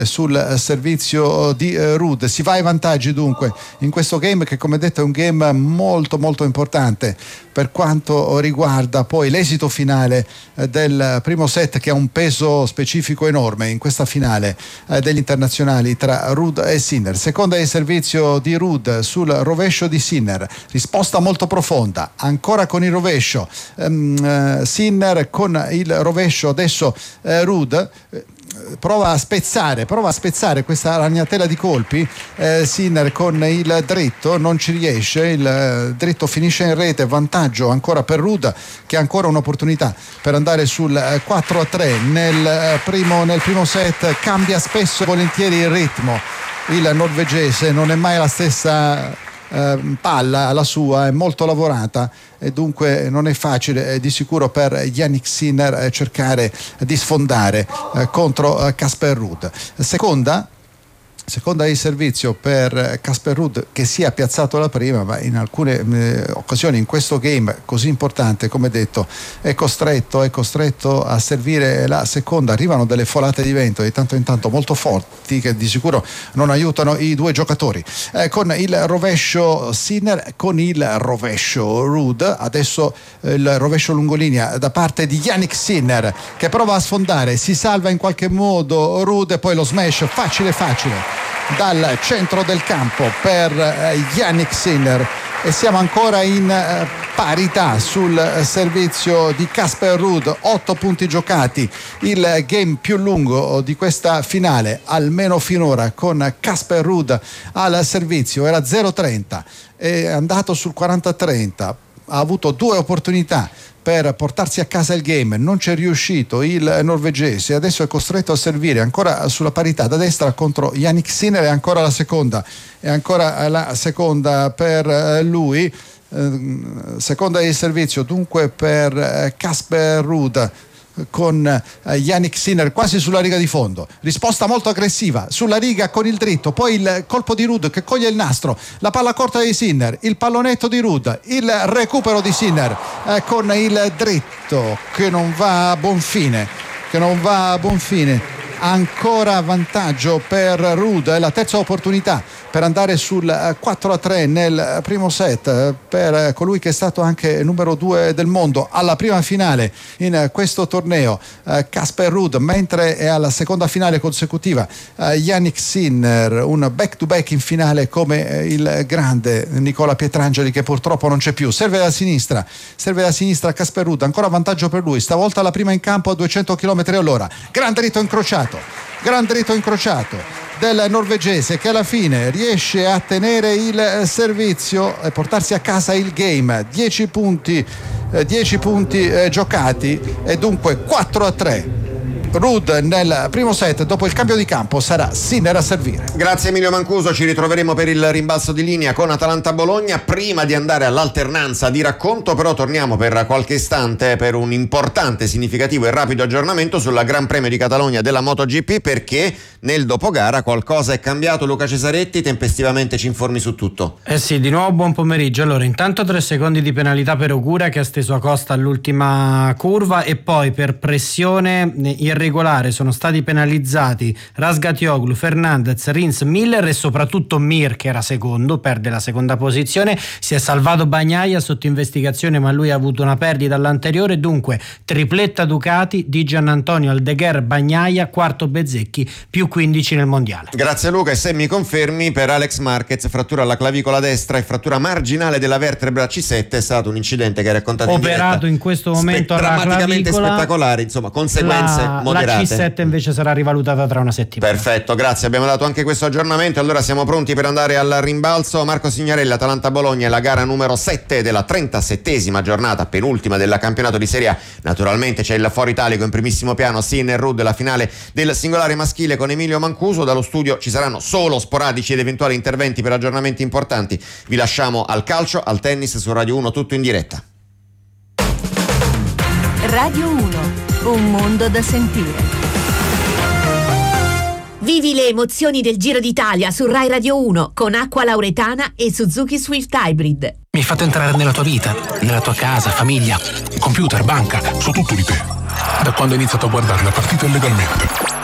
sul servizio di Ruud. Si va ai vantaggi dunque in questo game, che come detto è un game molto molto importante per quanto riguarda poi l'esito finale del primo set, che ha un peso specifico enorme in questa finale degli internazionali tra Ruud e Sinner. Seconda di servizio di Ruud sul rovescio di Sinner, risposta molto profonda, ancora con il rovescio, Sinner con il rovescio, adesso Ruud prova a spezzare questa ragnatela di colpi, Sinner con il dritto non ci riesce, il dritto finisce in rete, vantaggio ancora per Ruud, che ha ancora un'opportunità per andare sul 4-3 nel primo set. Cambia spesso e volentieri il ritmo il norvegese, non è mai la stessa palla la sua, è molto lavorata e dunque non è facile di sicuro per Jannik Sinner cercare di sfondare contro Casper Ruud. Seconda di servizio per Casper Ruud, che si è piazzato la prima, ma in alcune occasioni in questo game così importante, come detto, è costretto a servire la seconda. Arrivano delle folate di vento di tanto in tanto molto forti, che di sicuro non aiutano i due giocatori. Con il rovescio Sinner, con il rovescio Ruud, adesso il rovescio lungolinea da parte di Jannik Sinner, che prova a sfondare, si salva in qualche modo Ruud, e poi lo smash facile dal centro del campo per Jannik Sinner, e siamo ancora in parità sul servizio di Casper Ruud. 8 punti giocati, il game più lungo di questa finale almeno finora, con Casper Ruud al servizio. Era 0-30, è andato sul 40-30, ha avuto 2 opportunità per portarsi a casa il game, non c'è riuscito il norvegese, adesso è costretto a servire ancora sulla parità da destra contro Jannik Sinner, e ancora la seconda per lui, seconda di servizio dunque per Casper Ruud, con Jannik Sinner quasi sulla riga di fondo, risposta molto aggressiva sulla riga con il dritto, poi il colpo di Ruud che coglie il nastro, la palla corta di Sinner, il pallonetto di Ruud, il recupero di Sinner con il dritto che non va a buon fine, ancora vantaggio per Ruud, è la terza opportunità per andare sul 4-3 nel primo set per colui che è stato anche numero 2 del mondo alla prima finale in questo torneo, Casper Ruud, mentre è alla seconda finale consecutiva Jannik Sinner, un back to back in finale come il grande Nicola Pietrangeli, che purtroppo non c'è più. Serve da sinistra Casper Ruud, ancora vantaggio per lui, stavolta la prima in campo a 200 km/h, gran dritto incrociato del norvegese, che alla fine riesce a tenere il servizio e portarsi a casa il game. 10 punti giocati, e dunque 4-3. Ruud nel primo set, dopo il cambio di campo sarà Sinner a servire. Grazie Emilio Mancuso, ci ritroveremo per il rimbalzo di linea con Atalanta-Bologna. Prima di andare all'alternanza di racconto, però, torniamo per qualche istante per un importante, significativo e rapido aggiornamento sulla Gran Premio di Catalogna della MotoGP, perché nel dopogara qualcosa è cambiato. Luca Cesaretti, tempestivamente ci informi su tutto. Sì, di nuovo buon pomeriggio. Allora, intanto 3 secondi di penalità per Ogura, che ha steso Acosta all'ultima curva, e poi per pressione irregolare sono stati penalizzati Razgatlioglu, Fernandez, Rins, Miller e soprattutto Mir, che era secondo, perde la seconda posizione. Si è salvato Bagnaia sotto investigazione, ma lui ha avuto una perdita all'anteriore. Dunque tripletta Ducati di Giannantonio Aldeguer, Bagnaia, quarto Bezzecchi, più 15 nel mondiale. Grazie Luca, e se mi confermi, per Alex Marquez frattura alla clavicola destra e frattura marginale della vertebra C7, è stato un incidente che hai raccontato operato in questo momento alla drammaticamente clavicola, spettacolare, insomma, conseguenze moderate. La C7 invece sarà rivalutata tra una settimana. Perfetto, grazie, abbiamo dato anche questo aggiornamento. Allora siamo pronti per andare al rimbalzo. Marco Signorelli, Atalanta-Bologna è la gara numero 7 della 37esima giornata, penultima del campionato di Serie A. Naturalmente c'è il foro italico in primissimo piano, Sinner Ruud, la finale del singolare maschile con Emilio Mancuso. Dallo studio ci saranno solo sporadici ed eventuali interventi per aggiornamenti importanti. Vi lasciamo al calcio, al tennis su Radio 1, tutto in diretta. Radio 1, un mondo da sentire. Vivi le emozioni del Giro d'Italia su Rai Radio 1 con Acqua Lauretana e Suzuki Swift Hybrid. Mi hai fatto entrare nella tua vita, nella tua casa, famiglia, computer, banca, so tutto di te. Da quando ho iniziato a guardare la partita illegalmente.